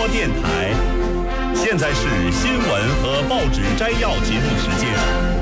播电台。现在是新闻和报纸摘要节目时间。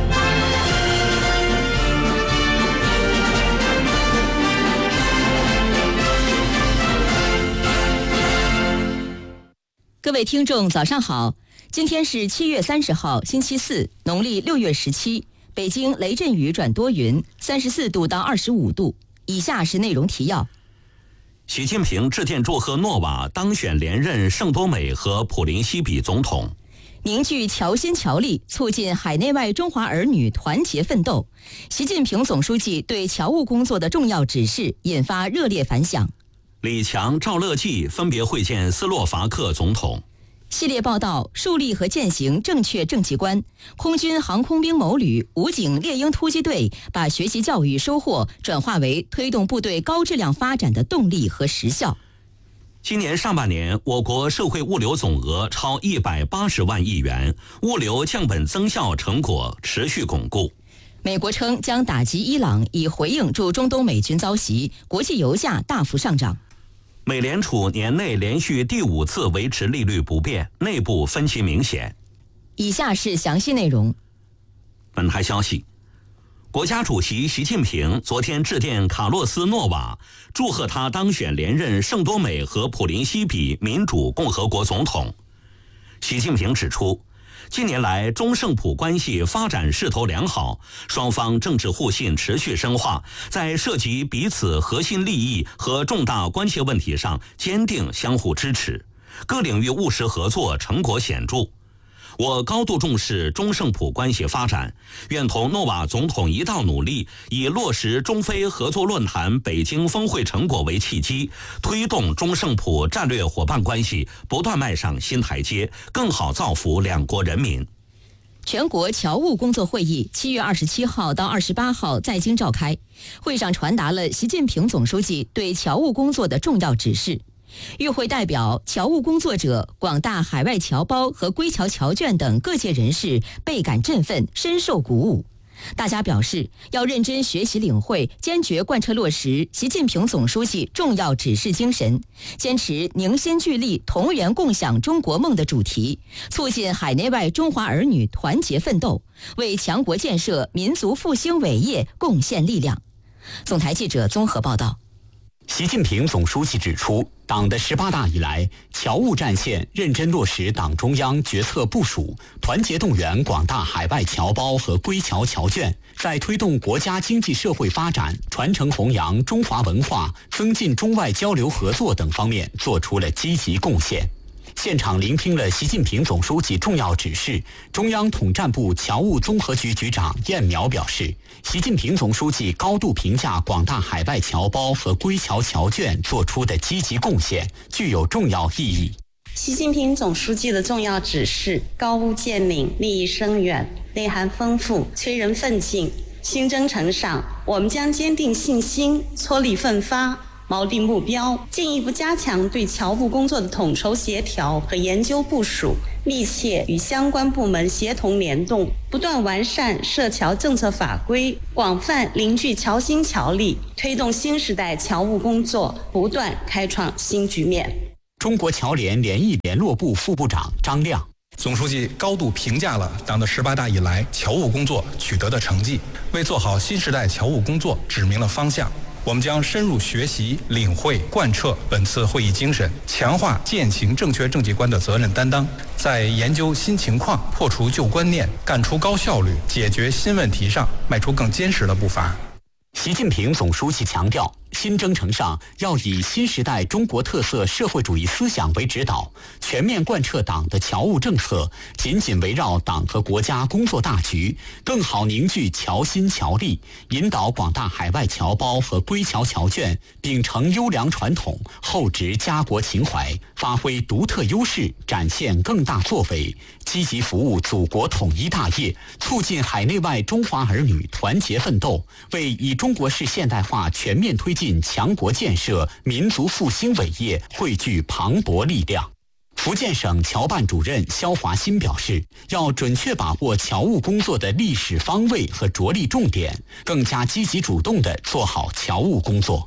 各位听众早上好，今天是7月30号星期四，农历6月17，北京雷阵雨转多云，34度到25度。以下是内容提要。 习近平致电祝贺诺瓦当选连任圣多美和普林西比总统。 凝聚侨心侨力，促进海内外中华儿女团结奋斗。习近平总书记对侨务工作的重要指示引发热烈反响。 李强、赵乐际分别会见斯洛伐克总统。 系列报道：树立和践行正确政绩观。空军航空兵某旅、武警猎鹰突击队把学习教育收获转化为推动部队高质量发展的动力和实效。 今年上半年，我国社会物流总额超180万亿元，物流降本增效成果持续巩固。 美国称将打击伊朗，以回应驻中东美军遭袭，国际油价大幅上涨。 美联储年内连续第5次维持利率不变，内部分歧明显。 以下是详细内容。 本台消息，国家主席习近平昨天致电卡洛斯·诺瓦，祝贺他当选连任圣多美和普林西比民主共和国总统。习近平指出，近年来中圣普关系发展势头良好，双方政治互信持续深化，在涉及彼此核心利益和重大关切问题上坚定相互支持，各领域务实合作成果显著。我高度重视中圣普关系发展，愿同诺瓦总统一道努力，以落实中非合作论坛北京峰会成果为契机，推动中圣普战略伙伴关系不断迈上新台阶，更好造福两国人民。 全国侨务工作会议7月27号到28号在京召开，会上传达了习近平总书记对侨务工作的重要指示。与会代表、侨务工作者、广大海外侨胞和归侨侨眷等各界人士倍感振奋，深受鼓舞。大家表示，要认真学习领会，坚决贯彻落实习近平总书记重要指示精神，坚持凝心聚力、同源共享中国梦的主题，促进海内外中华儿女团结奋斗，为强国建设、民族复兴伟业贡献力量。总台记者综合报道。 习近平总书记指出，党的18大以来，侨务战线认真落实党中央决策部署，团结动员广大海外侨胞和归侨侨眷，在推动国家经济社会发展、传承弘扬中华文化、增进中外交流合作等方面做出了积极贡献。现场聆听了习近平总书记重要指示，中央统战部侨务综合局局长燕苗表示，习近平总书记高度评价广大海外侨胞和归侨侨眷做出的积极贡献，具有重要意义。 习近平总书记的重要指示高屋建瓴，立意深远，内涵丰富，催人奋进。新征程上，我们将坚定信心，撮力奋发，锚定目标，进一步加强对侨务工作的统筹协调和研究部署，密切与相关部门协同联动，不断完善涉侨政策法规，广泛凝聚侨心侨力，推动新时代侨务工作不断开创新局面。 中国侨联联谊联络部副部长张亮， 总书记高度评价了党的18大以来侨务工作取得的成绩，为做好新时代侨务工作指明了方向。我们将深入学习、领会、贯彻本次会议精神，强化践行正确政绩观的责任担当，在研究新情况、破除旧观念、干出高效率、解决新问题上迈出更坚实的步伐。 习近平总书记强调，新征程上要以新时代中国特色社会主义思想为指导，全面贯彻党的侨务政策，紧紧围绕党和国家工作大局，更好凝聚侨心侨力，引导广大海外侨胞和归侨侨眷秉承优良传统，厚植家国情怀，发挥独特优势，展现更大作为，积极服务祖国统一大业，促进海内外中华儿女团结奋斗，为以中国式现代化全面推进强国建设、民族复兴伟业汇聚磅礴力量。福建省侨办主任肖华新表示，要准确把握侨务工作的历史方位和着力重点，更加积极主动地做好侨务工作。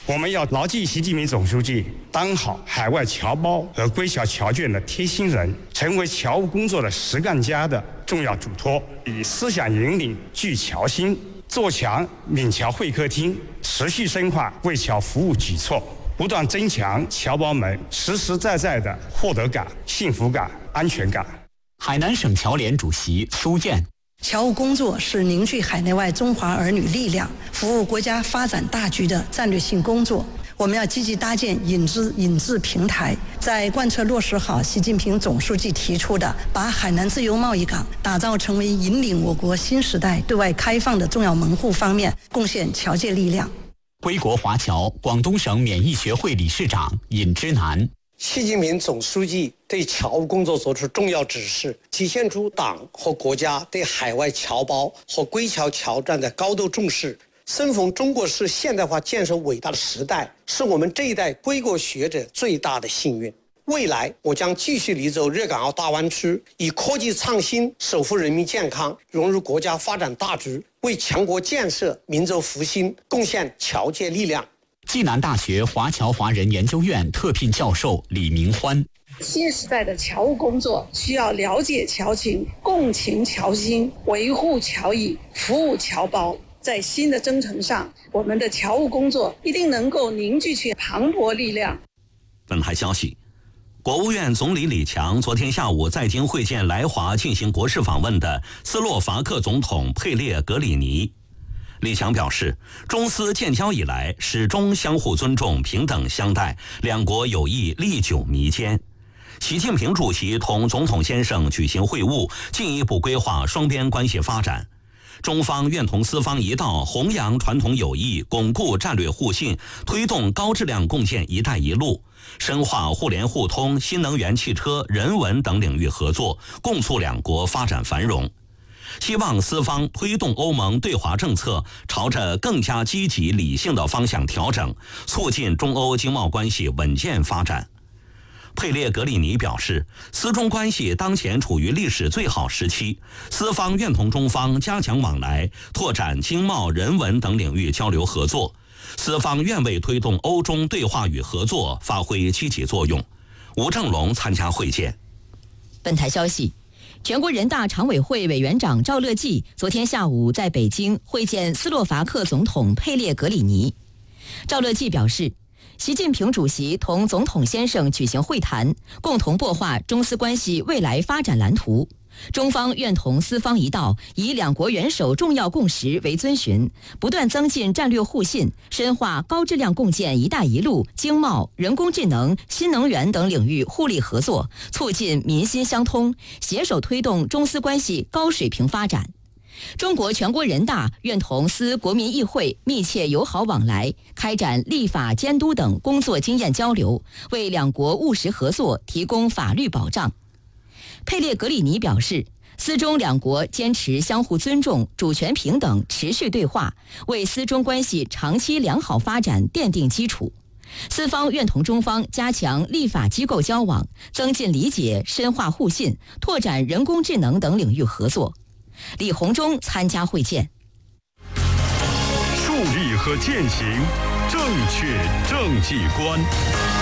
我们要牢记习近平总书记当好海外侨胞和归侨侨眷的贴心人，成为侨务工作的实干家的重要嘱托，以思想引领聚侨心，做强闽侨会客厅，持续深化为侨服务举措，不断增强侨胞们实实在在的获得感、幸福感、安全感。 海南省侨联主席苏燕。 侨务工作是凝聚海内外中华儿女力量，服务国家发展大局的战略性工作。我们要积极搭建引资平台，在贯彻落实好习近平总书记提出的把海南自由贸易港打造成为引领我国新时代对外开放的重要门户方面，贡献侨界力量。 归国华侨广东省免疫学会理事长尹之南。 习近平总书记对侨务工作作出重要指示，体现出党和国家对海外侨胞和归侨侨眷的高度重视。生逢中国式现代化建设伟大的时代，是我们这一代归国学者最大的幸运。未来，我将继续力走粤港澳大湾区，以科技创新守护人民健康，融入国家发展大局，为强国建设、民族复兴贡献侨界力量。 暨南大学华侨华人研究院特聘教授李明欢。 新时代的侨务工作需要了解侨情、共情侨心、维护侨谊、服务侨胞。在新的征程上，我们的侨务工作一定能够凝聚起磅礴力量。 本台消息，国务院总理李强昨天下午在京会见来华进行国事访问的斯洛伐克总统佩列格里尼。李强表示，中斯建交以来始终相互尊重、平等相待，两国友谊历久弥坚。习近平主席同总统先生举行会晤，进一步规划双边关系发展。中方愿同斯方一道，弘扬传统友谊，巩固战略互信，推动高质量共建“一带一路”，深化互联互通、新能源汽车、人文等领域合作，共促两国发展繁荣。希望斯方推动欧盟对华政策朝着更加积极理性的方向调整，促进中欧经贸关系稳健发展。佩列格里尼表示，斯中关系当前处于历史最好时期，斯方愿同中方加强往来，拓展经贸、人文等领域交流合作。斯方愿为推动欧中对话与合作发挥积极作用。吴正龙参加会见。 本台消息，全国人大常委会委员长赵乐际昨天下午在北京会见斯洛伐克总统佩列格里尼。赵乐际表示，习近平主席同总统先生举行会谈，共同擘画中斯关系未来发展蓝图。中方愿同斯方一道，以两国元首重要共识为遵循，不断增进战略互信，深化高质量共建“一带一路”经贸、人工智能、新能源等领域互利合作，促进民心相通，携手推动中斯关系高水平发展。中国全国人大愿同斯国民议会密切友好往来，开展立法监督等工作经验交流，为两国务实合作提供法律保障。佩列格里尼表示，斯中两国坚持相互尊重、主权平等，持续对话，为斯中关系长期良好发展奠定基础。斯方愿同中方加强立法机构交往，增进理解，深化互信，拓展人工智能等领域合作。李鸿忠参加会见。 树立和践行正确政绩观。